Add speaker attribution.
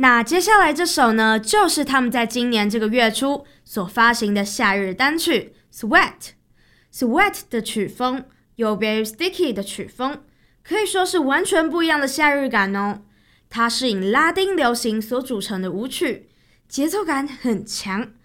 Speaker 1: 那接下来这首呢，就是他们在今年这个月初所发行的夏日单曲 Sweat。Sweat 的曲风有别于 Sticky 的曲风，可以说是完全不一样的夏日感哦。它是以拉丁流行所组成的舞曲，节奏感很强，